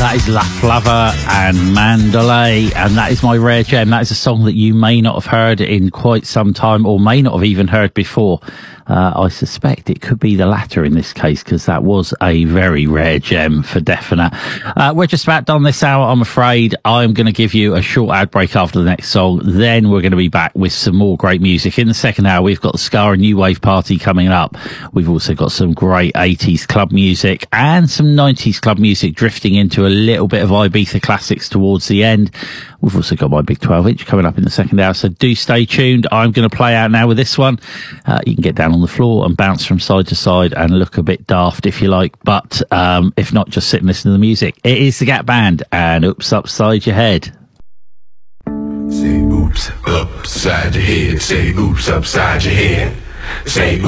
That is La Flava and Mandalay, and that is my rare gem. That is a song that you may not have heard in quite some time, or may not have even heard before. I suspect it could be the latter in this case, because that was a very rare gem for definite. We're just about done this hour, I'm afraid. I'm going to give you a short ad break after the next song. Then we're going to be back with some more great music. In the second hour, we've got the Ska and New Wave party coming up. We've also got some great 80s club music and some 90s club music drifting into a little bit of Ibiza classics towards the end. We've also got my big 12-inch coming up in the second hour, so do stay tuned. I'm going to play out now with this one. You can get down on the floor and bounce from side to side and look a bit daft if you like, but if not, just sit and listen to the music. It is the Gap Band and Oops Upside Your Head. Say oops upside your head. Say oops upside your head. Say oops.